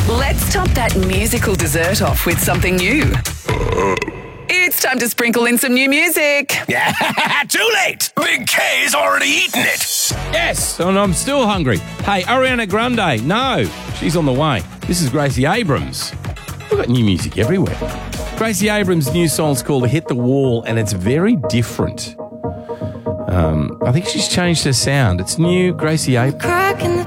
Let's top that musical dessert off with something new. It's time to sprinkle in some new music. Yeah, too late. Big K's already eaten it. Yes, and I'm still hungry. Hey, Ariana Grande. No, she's on the way. This is Gracie Abrams. We've got new music everywhere. Gracie Abrams' new song's called Hit the Wall, and it's very different. I think she's changed her sound. It's new, Gracie Abrams. Crack in the